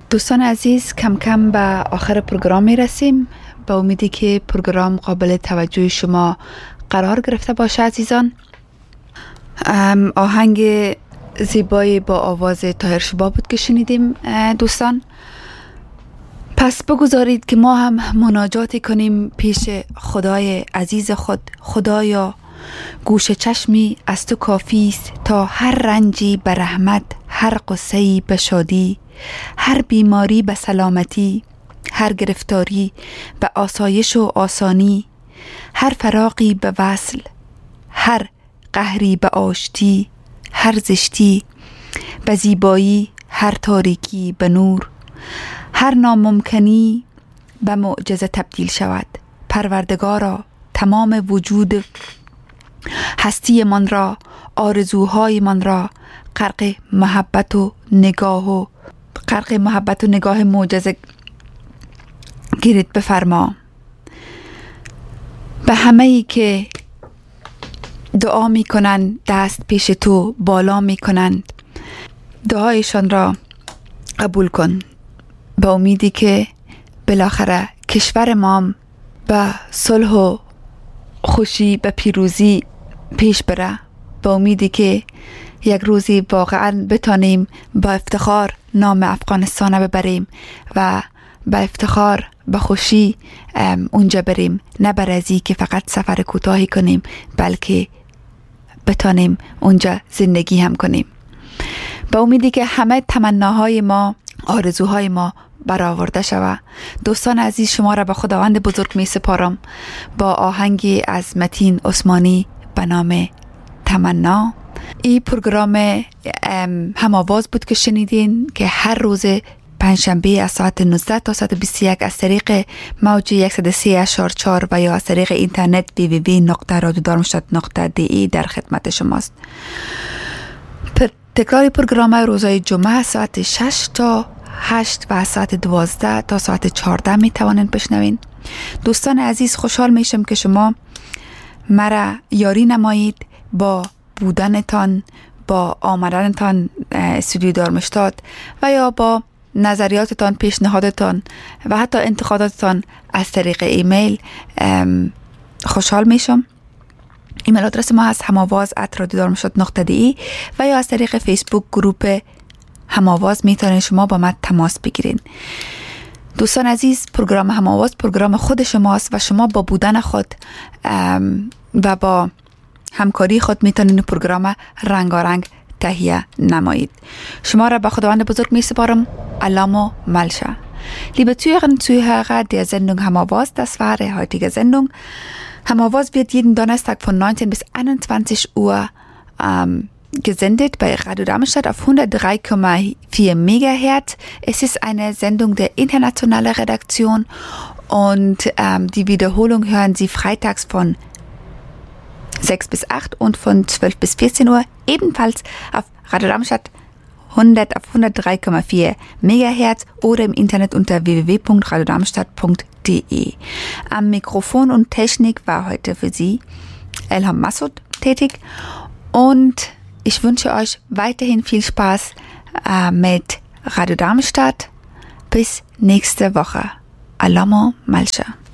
دوستان عزیز، کم کم به آخر پروگرام می رسیم. با امیدی که پروگرام قابل توجه شما قرار گرفته باشه عزیزان. آهنگ زیبایی با آواز طاهر شباب بود که شنیدیم دوستان. پس بگذارید که ما هم مناجاتی کنیم پیش خدای عزیز خود. خدایا، گوش چشمی از تو کافی است تا هر رنجی به رحمت، هر غصه‌ای به شادی، هر بیماری به سلامتی، هر گرفتاری به آسایش و آسانی، هر فراقی به وصل، هر قهری به آشتی، هر زشتی به زیبایی، هر تاریکی به نور، هر ناممکنی به معجزه تبدیل شود. پروردگارا، تمام وجود هستی من را، آرزوهای من را غرق محبت و نگاه معجزه گیرید بفرما. به همه ای که دعا می کنند دست پیش تو بالا می کنند، دعایشان را قبول کن. به امیدی که بالاخره کشور ما به صلح و خوشی به پیروزی پیش بره. به امیدی که یک روزی واقعا بتانیم با افتخار نام افغانستان ببریم و با افتخار به خوشی اونجا بریم، نه برازی که فقط سفر کوتاهی کنیم بلکه بتانیم اونجا زندگی هم کنیم. به امیدی که همه تمناهای ما، آرزوهای ما برآورده شود. دوستان عزیز، شما را به خداوند بزرگ می سپارم با آهنگی از متین عثمانی به نام تمنا. این پروگرام هم‌آواز بود که شنیدین که هر روز پنجشنبه از ساعت 19 تا ساعت 21 از طریق موج 103.4 و یا از طریق اینترنت www.radiodarmstadt.de در خدمت شماست. تکرار پروگرام روزهای جمعه ساعت 6 تا 8 و ساعت 12 تا ساعت 14 می توانند بشنوین. دوستان عزیز، خوشحال میشم که شما مرا یاری نمایید با بودنتان، با آمدنتان استودیو دارمشتات و یا با نظریاتتان، پیشنهادتان و حتی انتقاداتتان از طریق ایمیل. خوشحال میشم. ایمیل آدرس ما هست هماواز@radiodarmstadt.de و یا از طریق فیسبوک گروپ هماواز میتونید شما با من تماس بگیرین. دوستان عزیز، پروگرام هماواز پروگرام خود شماست و شما با بودن خود و با همکاری خود میتونید پروگرام رنگارنگ تهیه نمایید. شما را به خداوند بزرگ می سپارم. Alamo Malscha. Liebe Zuhörerinnen und Zuhörer der Sendung Hammerwurst, das war die heutige Sendung. Hammerwurst wird jeden Donnerstag von 19 bis 21 Uhr gesendet bei Radio Darmstadt auf 103,4 Megahertz. Es ist eine Sendung der internationalen Redaktion und die Wiederholung hören Sie freitags von 6 bis 8 und von 12 bis 14 Uhr ebenfalls auf Radio Darmstadt auf 103,4 Megahertz oder im Internet unter www.radiodarmstadt.de. Am Mikrofon und Technik war heute für Sie Elham Massoud tätig und ich wünsche euch weiterhin viel Spaß mit Radio Darmstadt. Bis nächste Woche. Alamo Malscha.